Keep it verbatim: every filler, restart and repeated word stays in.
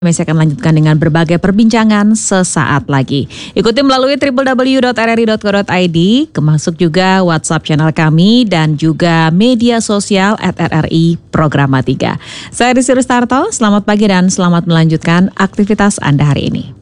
Masih akan lanjutkan dengan berbagai perbincangan sesaat lagi. Ikuti melalui w w w dot r r i dot co dot i d, kemasuk juga WhatsApp channel kami dan juga media sosial at R R I Programa tiga. Saya Rizky Rustarto, selamat pagi dan selamat melanjutkan aktivitas Anda hari ini.